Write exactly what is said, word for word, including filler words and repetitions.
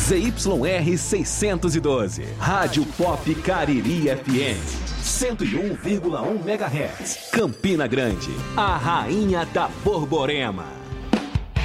Z Y R seiscentos e doze, Rádio Pop Cariri F M, cento e um vírgula um megahertz, Campina Grande, a rainha da Borborema.